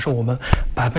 受我们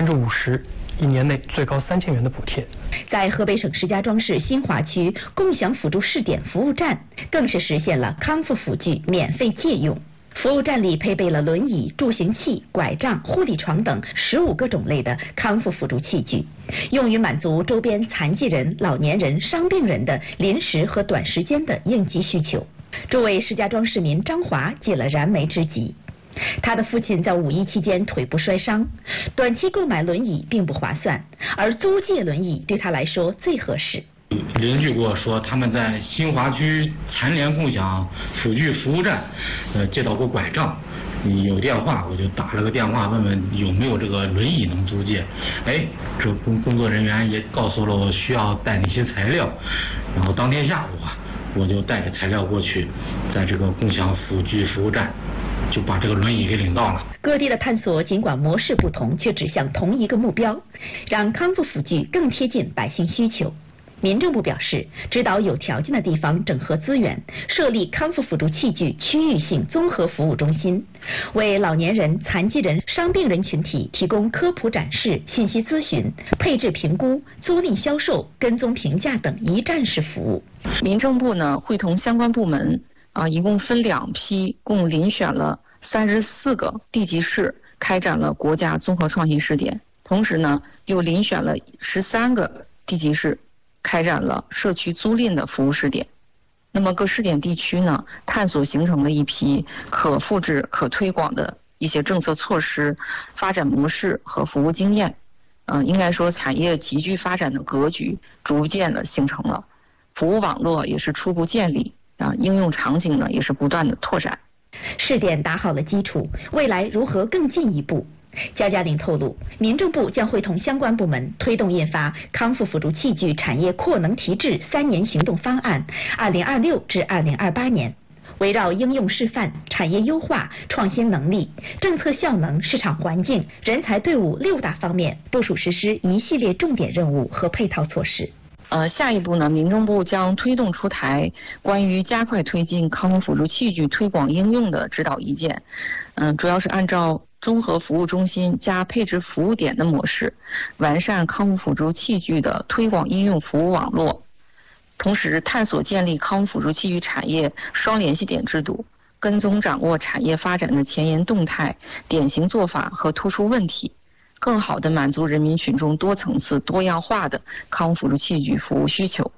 50%，1年内最高3000元的补贴。 在河北省石家庄市新华区共享辅助试点服务站，更是实现了康复辅具免费借用。服务站里配备了轮椅、助行器、拐杖、护地床等15个种类的康复辅助器具，用于满足周边残疾人、老年人、伤病人的临时和短时间的应急需求。这位石家庄市民张华解了燃眉之急。他的父亲在5一期间腿部摔伤，短期购买轮椅并不划算，而租借轮椅对他来说最合适。 邻居跟我说，他们在新华区残联共享辅具服务站，接到过拐杖，有电话，我就打了个电话问问有没有这个轮椅能租借。这工作人员也告诉了我需要带哪些材料，然后当天下午我就带着材料过去，在这个共享辅具服务站就把这个轮椅给领到了。 各地的探索尽管模式不同，却指向同一个目标，让康复辅具更贴近百姓需求。民政部表示，指导有条件的地方整合资源，设立康复辅助器具区域性综合服务中心，为老年人、残疾人、伤病人群体提供科普展示、信息咨询、配置评估、租赁销售、跟踪评价等一站式服务。 民政部呢，会同相关部门一共分2批，共遴选了34个地级市，开展了国家综合创新试点。同时呢，又遴选了13个地级市，开展了社区租赁的服务试点。那么各试点地区呢，探索形成了一批可复制、可推广的一些政策措施、发展模式和服务经验。应该说产业急剧发展的格局逐渐的形成了，服务网络也是初步建立，应用场景呢也是不断的拓展。 试点打好了基础，未来如何更进一步？焦嘉玲透露，民政部将会同相关部门推动印发康复辅助器具产业扩能提质3年行动方案 （2026至2028年），围绕应用示范、产业优化、创新能力、政策效能、市场环境、人才队伍6大方面部署实施一系列重点任务和配套措施。 下一步呢，民政部将推动出台关于加快推进康复辅助器具推广应用的指导意见。主要是按照综合服务中心加配置服务点的模式，完善康复辅助器具的推广应用服务网络，同时探索建立康复辅助器具产业双联系点制度，跟踪掌握产业发展的前沿动态、典型做法和突出问题，更好地满足人民群众多层次多样化的康复辅助器具服务需求。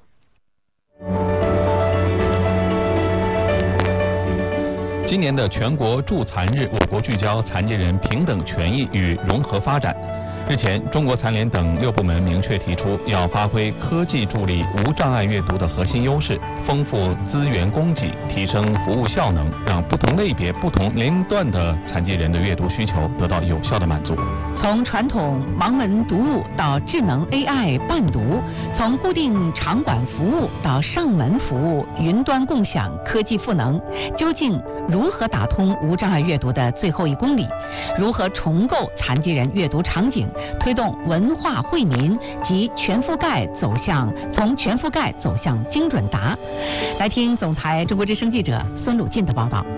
今年的全国助残日，我国聚焦残疾人平等权益与融合发展。日前，中国残联等6部门明确提出，要发挥科技助力无障碍阅读的核心优势，丰富资源供给，提升服务效能，让不同类别、不同年龄段的残疾人的阅读需求得到有效的满足。 从传统盲文读物到智能 AI 伴读，从固定场馆服务到上门服务、云端共享、科技赋能，究竟如何打通无障碍阅读的最后1公里？如何重构残疾人阅读场景？推动文化惠民及从全覆盖走向精准达。来听总台中国之声记者孙鲁进的报道。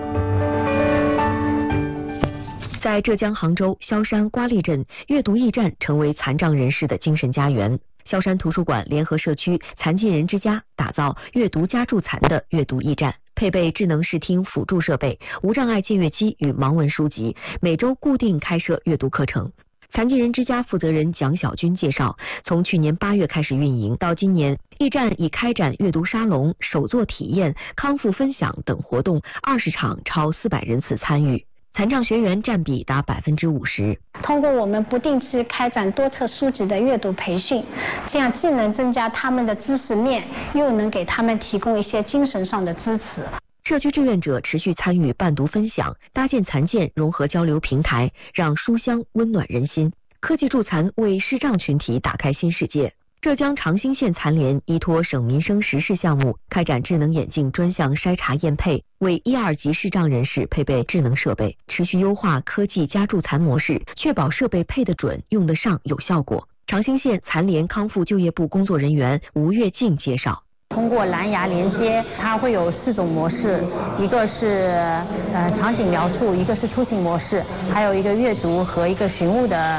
在浙江杭州萧山瓜沥镇，阅读驿站成为残障人士的精神家园。萧山图书馆联合社区残疾人之家，打造阅读加助残的阅读驿站，配备智能视听辅助设备、无障碍借阅机与盲文书籍，每周固定开设阅读课程。残疾人之家负责人蒋小军介绍，从去年8月开始运营，到今年，驿站已开展阅读沙龙、手作体验、康复分享等活动20场，超400人次参与。残障学员占比达50%。 通过我们不定期开展多册书籍的阅读培训，这样既能增加他们的知识面，又能给他们提供一些精神上的支持。 社区志愿者持续参与伴读分享，搭建残健融合交流平台，让书香温暖人心。科技助残为视障群体打开新世界。浙江长兴县残联依托省民生实事项目，开展智能眼镜专项筛查验配，为1、2级视障人士配备智能设备，持续优化科技加助残模式，确保设备配得准、用得上、有效果。长兴县残联康复就业部工作人员吴月静介绍。 通过蓝牙连接，它会有4种模式，一个是场景描述，一个是出行模式，还有一个阅读和一个询物的